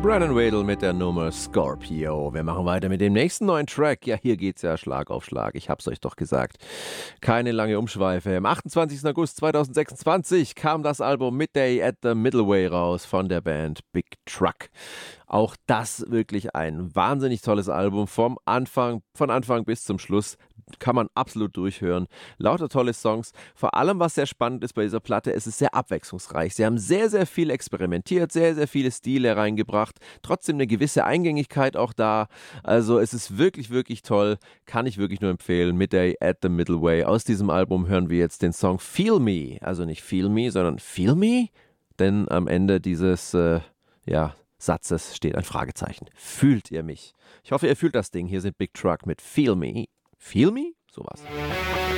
Brandon Wadle mit der Nummer Scorpio. Wir machen weiter mit dem nächsten neuen Track. Ja, hier geht's ja Schlag auf Schlag. Ich hab's euch doch gesagt. Keine lange Umschweife. Am 28. August 2026 kam das Album Midday at the Middleway raus von der Band Big Truck. Auch das wirklich ein wahnsinnig tolles Album. Von Anfang bis zum Schluss kann man absolut durchhören. Lauter tolle Songs. Vor allem, was sehr spannend ist bei dieser Platte, es ist sehr abwechslungsreich. Sie haben sehr, sehr viel experimentiert, sehr, sehr viele Stile reingebracht. Trotzdem eine gewisse Eingängigkeit auch da. Also es ist wirklich, wirklich toll. Kann ich wirklich nur empfehlen. Midday at the Middleway. Aus diesem Album hören wir jetzt den Song Feel Me. Also nicht Feel Me, sondern Feel Me? Denn am Ende dieses, Satzes steht ein Fragezeichen. Fühlt ihr mich? Ich hoffe, ihr fühlt das Ding. Hier sind Big Truck mit Feel Me. Feel Me? Sowas.